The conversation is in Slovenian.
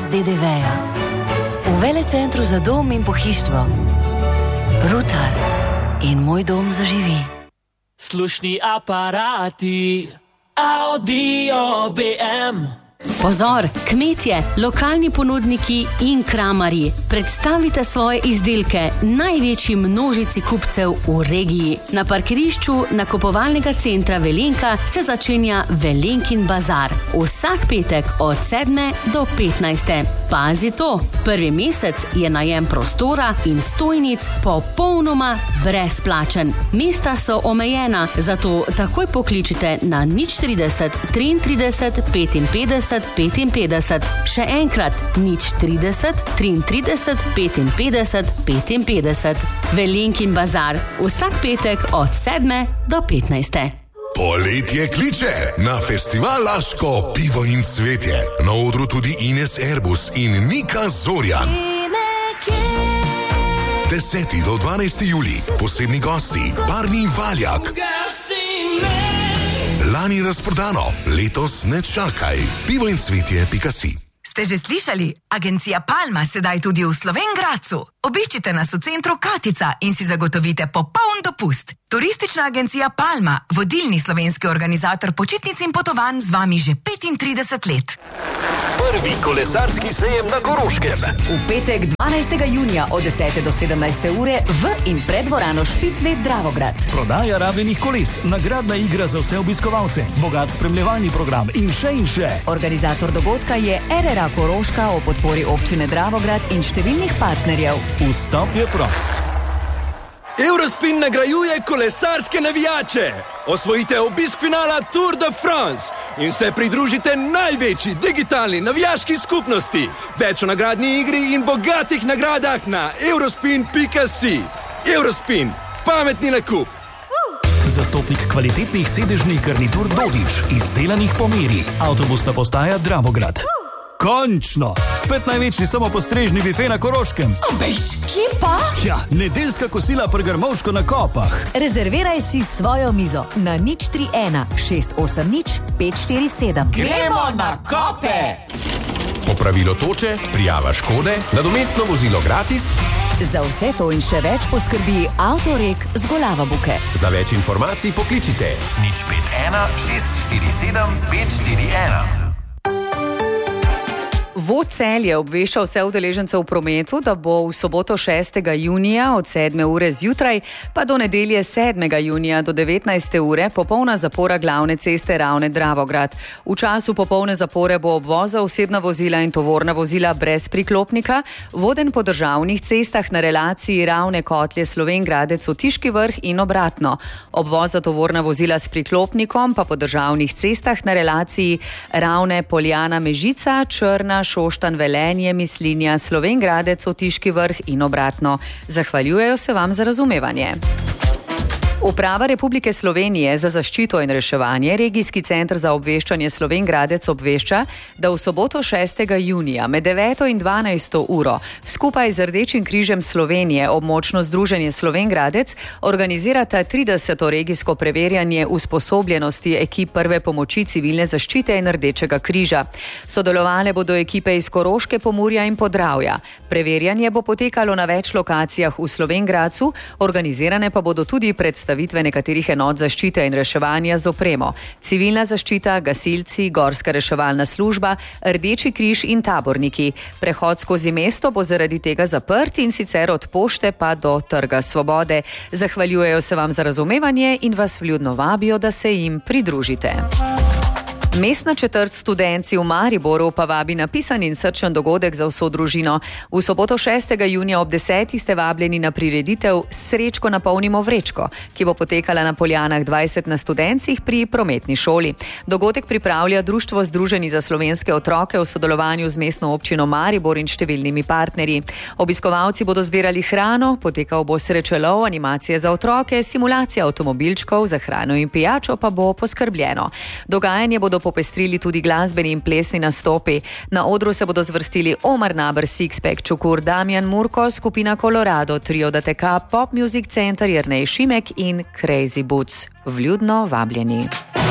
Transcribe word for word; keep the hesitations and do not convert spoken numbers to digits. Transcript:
brez D D V-ja. V Velecentru za dom in pohištvo. Rutar in moj dom zaživi. Slušni aparati, Audio B M. Pozor, kmetje, lokalni ponudniki in kramarji, predstavite svoje izdelke največji množici kupcev v regiji. Na parkirišču nakupovalnega centra Velenka se začenja Velenkin bazar. Vsak petek od sedme do petnajste. Pazi to, prvi mesec je najem prostora in stojnic popolnoma brezplačen. Mesta so omejena, zato takoj pokličite na nič trideset, triintrideset, petinpetdeset, petinpetdeset. Še enkrat, nič trideset, triintrideset, petinpetdeset, petinpetdeset. Velenkin bazar, vsak petek od sedme do petnajste. Poletje kliče na festival Laško pivo in cvetje. Na odru tudi Ines Erbus in Nika Zorjan. deseti do dvanajsti julij, posebni gosti, Barni Valjak. Lani razprodano, letos ne čakaj. pivo in cvetje pika si. Ste že slišali? Agencija Palma sedaj tudi v Slovenj Gradcu. Obiščite nas v centru Katica in si zagotovite popoln dopust. Turistična agencija Palma, vodilni slovenski organizator počitnic in potovanj, z vami že petintrideset let. Prvi kolesarski sejem na Koroškem. V petek dvanajstega junija od desete do sedemnajste ure v in pred dvorano Špiclet Dravograd. Prodaja rabljenih koles, nagradna igra za vse obiskovalce, bogat spremljevalni program in še in še. Organizator dogodka je R R A Koroška o podpori občine Dravograd in številnih partnerjev. Vstop je prost. Eurospin nagrajuje kolesarske navijače. Osvojite obisk finala Tour de France in se pridružite največji digitalni navijaški skupnosti. Več o nagradni igri in bogatih nagradah na eurospin pika si. Eurospin, pametni nakup. Zastopnik kvalitetnih sedežnih garnitur Dodič, izdelanih po meri. Avtobusna postaja Dravograd. Končno! Spet največji samopostrežni bife na Koroškem. Obejš, kje pa? Ja, nedeljska kosila pri Grmovško na Kopah. Rezerviraj si svojo mizo na nič tri ena, šest osem nič, pet štiri sedem. Gremo na Kope! Popravilo toče, prijava škode, nadomestno vozilo gratis. Za vse to in še več poskrbi Avtorek z Golava Buke. Za več informacij pokličite nič pet ena, šest štiri sedem, pet štiri ena. Vod Celje obvešča vse udeležence v prometu, da bo v soboto šestega junija od sedme ure zjutraj pa do nedelje sedmega junija do devetnajste ure popolna zapora glavne ceste Ravne-Dravograd. V času popolne zapore bo obvoza osebna vozila in tovorna vozila brez priklopnika voden po državnih cestah na relaciji Ravne-Kotlje-Slovenj Gradec-Otiški Vrh in obratno. Obvoza tovorna vozila s priklopnikom pa po državnih cestah na relaciji Ravne-Poljana-Mežica, Črna, Šoštan, Velenje, Mislinja, Slovenj Gradec, Otiški Vrh in obratno. Zahvaljujejo se vam za razumevanje. Uprava Republike Slovenije za zaščito in reševanje, Regijski center za obveščanje Slovenj Gradec obvešča, da v soboto šestega junija med deveto in dvanajsto uro skupaj z Rdečim križem Slovenije območno združenje Slovenj Gradec organizirata trideseto regijsko preverjanje usposobljenosti ekip prve pomoči civilne zaščite in Rdečega križa. Sodelovale bodo ekipe iz Koroške, Pomurja in Podravja. Preverjanje bo potekalo na več lokacijah v Slovenj Gradcu, organizirane pa bodo tudi predstavljene predstavitve nekaterih enot zaščite in reševanja z opremo. Civilna zaščita, gasilci, gorska reševalna služba, Rdeči križ in taborniki. Prehod skozi mesto bo zaradi tega zaprt in sicer od pošte pa do Trga Svobode. Zahvaljujejo se vam za razumevanje in vas vljudno vabijo, da se jim pridružite. Mestna četrt Studenci v Mariboru pa vabi na pisan in srčen dogodek za vso družino. V soboto šestega junija ob desetih ste vabljeni na prireditev Srečko napolnimo vrečko, ki bo potekala na Poljanah dvajset na Studencih pri prometni šoli. Dogodek pripravlja Društvo Združeni za slovenske otroke v sodelovanju z mestno občino Maribor in številnimi partnerji. Obiskovalci bodo zbirali hrano, potekal bo srečelov, animacije za otroke, simulacija avtomobilčkov, za hrano in pijačo pa bo poskrbljeno. Dogajanje bodo popestrili tudi glasbeni in plesni nastopi. Na odru se bodo zvrstili Omar Naber, Sixpack, Čukur, Damjan Murko, skupina Colorado, Trio D T K, Pop Music Center, Jernej Šimek in Crazy Boots. Vljudno vabljeni.